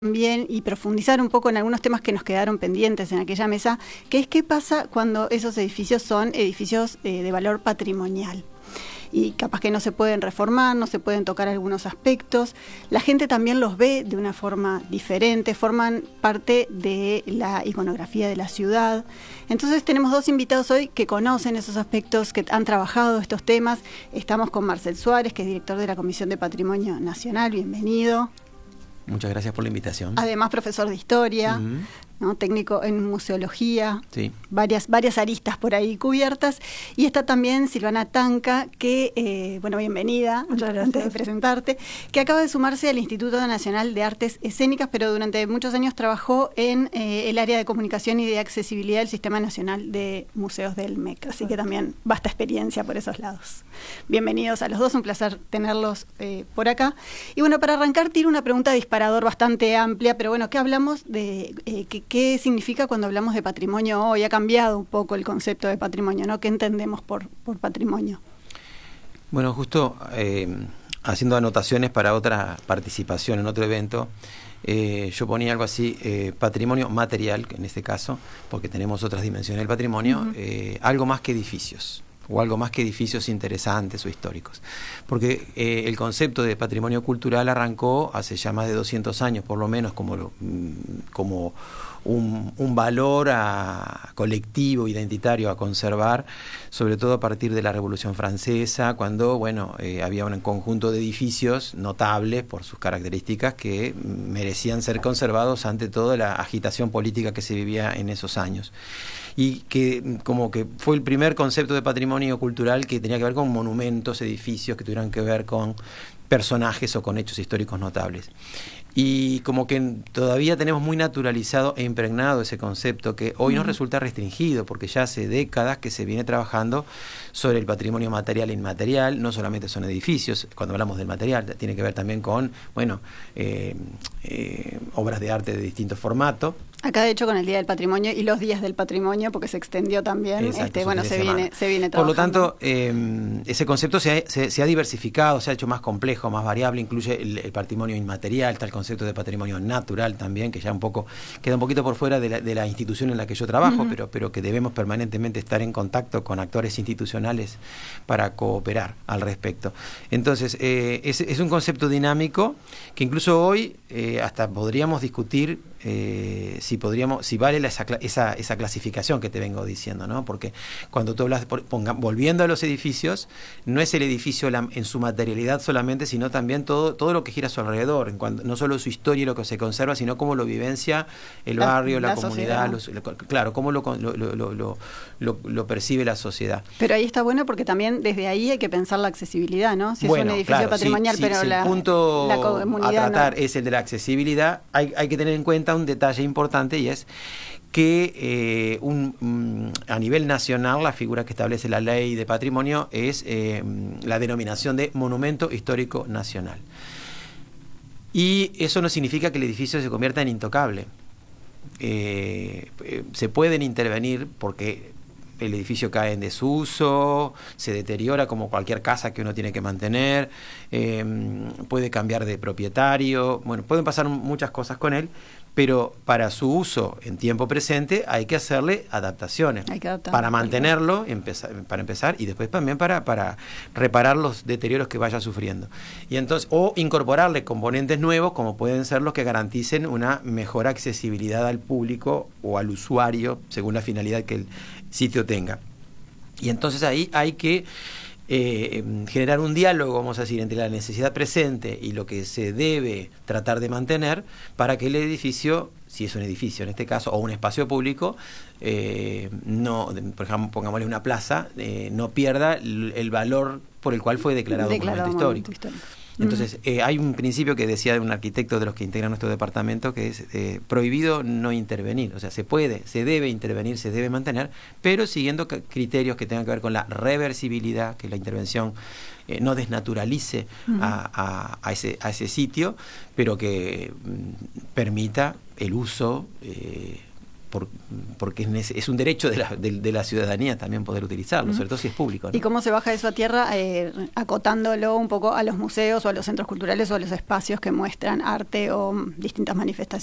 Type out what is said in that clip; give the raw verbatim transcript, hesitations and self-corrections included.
También y profundizar un poco en algunos temas que nos quedaron pendientes en aquella mesa, que es qué pasa cuando esos edificios son edificios eh, de valor patrimonial. Y capaz que no se pueden reformar, no se pueden tocar algunos aspectos. La gente también los ve de una forma diferente, forman parte de la iconografía de la ciudad. Entonces tenemos dos invitados hoy que conocen esos aspectos, que han trabajado estos temas. Estamos con Marcel Suárez, que es director de la Comisión de Patrimonio Nacional. Bienvenido. Muchas gracias por la invitación. Además, profesor de historia, uh-huh. ¿no? Técnico en museología, sí. varias, varias aristas por ahí cubiertas. Y está también Silvana Tanca, que, eh, bueno, bienvenida, Muchas gracias. Antes de presentarte, que acaba de sumarse al Instituto Nacional de Artes Escénicas, pero durante muchos años trabajó en eh, el área de comunicación y de accesibilidad del Sistema Nacional de Museos del M E C. Así que también vasta experiencia por esos lados. Bienvenidos a los dos, un placer tenerlos eh, por acá. Y bueno, para arrancar, tiro una pregunta disparador bastante amplia, pero bueno, ¿qué hablamos de eh, qué, qué significa cuando hablamos de patrimonio hoy? Ha cambiado un poco el concepto de patrimonio, ¿no? ¿Qué entendemos por, por patrimonio? Bueno, justo eh, haciendo anotaciones para otra participación en otro evento, eh, yo ponía algo así, eh, patrimonio material, en este caso, porque tenemos otras dimensiones del patrimonio, uh-huh. eh, algo más que edificios. o algo más que edificios interesantes o históricos. Porque eh, el concepto de patrimonio cultural arrancó hace ya más de doscientos años, por lo menos, como, lo, como un, un valor a, colectivo, identitario a conservar, sobre todo a partir de la Revolución Francesa, cuando bueno, eh, había un conjunto de edificios notables por sus características que merecían ser conservados ante toda la agitación política que se vivía en esos años. Y que como que fue el primer concepto de patrimonio cultural que tenía que ver con monumentos, edificios que tuvieran que ver con personajes o con hechos históricos notables. Y como que todavía tenemos muy naturalizado e impregnado ese concepto que hoy nos resulta restringido, porque ya hace décadas que se viene trabajando sobre el patrimonio material e inmaterial. No solamente son edificios, cuando hablamos del material, tiene que ver también con, bueno, eh, eh, obras de arte de distintos formatos. Acá, de hecho, con el Día del Patrimonio y los días del patrimonio, porque se extendió también, Exacto, este, bueno, se viene, se viene trabajando. Por lo tanto, eh, ese concepto se ha, se, se ha diversificado, se ha hecho más complejo, más variable, incluye el, el patrimonio inmaterial, está el concepto de patrimonio natural también, que ya un poco queda un poquito por fuera de la, de la institución en la que yo trabajo, uh-huh. pero, pero que debemos permanentemente estar en contacto con actores institucionales para cooperar al respecto. Entonces, eh, es, es un concepto dinámico que incluso hoy eh, hasta podríamos discutir Eh, si podríamos, si vale la, esa, esa, esa clasificación que te vengo diciendo, ¿no? Porque cuando tú hablas, por, ponga, volviendo a los edificios, no es el edificio la, en su materialidad solamente, sino también todo, todo lo que gira a su alrededor, en cuanto, no solo su historia y lo que se conserva, sino cómo lo vivencia el la, barrio, la, la comunidad, los, lo, claro, cómo lo, lo, lo, lo, lo, lo percibe la sociedad. Pero ahí está bueno porque también desde ahí hay que pensar la accesibilidad, ¿no? Si bueno, es un edificio claro, patrimonial, si, pero si la, el punto la comunidad a tratar no. es el de la accesibilidad, hay, hay que tener en cuenta un detalle importante, y es que eh, un, um, a nivel nacional la figura que establece la ley de patrimonio es eh, la denominación de monumento histórico nacional. Y eso no significa que el edificio se convierta en intocable. Eh, eh, se pueden intervenir porque el edificio cae en desuso, se deteriora como cualquier casa que uno tiene que mantener, eh, puede cambiar de propietario, bueno, pueden pasar muchas cosas con él, pero para su uso en tiempo presente hay que hacerle adaptaciones hay que adaptar, para mantenerlo, empezar, para empezar, y después también para, para reparar los deterioros que vaya sufriendo. Y entonces, o incorporarle componentes nuevos, como pueden ser los que garanticen una mejor accesibilidad al público o al usuario, según la finalidad que el sitio tenga. Y entonces ahí hay que eh, generar un diálogo, vamos a decir, entre la necesidad presente y lo que se debe tratar de mantener para que el edificio, si es un edificio en este caso, o un espacio público, eh, no, por ejemplo, pongámosle una plaza, eh, no pierda el, el valor por el cual fue declarado, declarado monumento, monumento histórico. histórico. Entonces, eh, hay un principio que decía un arquitecto de los que integran nuestro departamento, que es eh, prohibido no intervenir. O sea, se puede, se debe intervenir, se debe mantener, pero siguiendo criterios que tengan que ver con la reversibilidad, que la intervención eh, no desnaturalice uh-huh. a, a, a, ese, a ese sitio, pero que mm, permita el uso eh, por porque es, es un derecho de la, de, de la ciudadanía también poder utilizarlo, uh-huh. sobre todo si es público, ¿no? ¿Y cómo se baja eso a tierra? Eh, acotándolo un poco a los museos o a los centros culturales o a los espacios que muestran arte o distintas manifestaciones